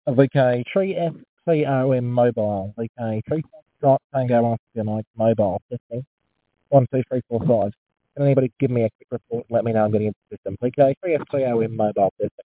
VK 3FCRM mobile. VK 3 Scott Tango Oscar Mike mobile. Testing. 1, 2, 3, 4, 5. Can anybody give me a quick report? Let me know I'm getting into the system. VK 3FCRM mobile testing.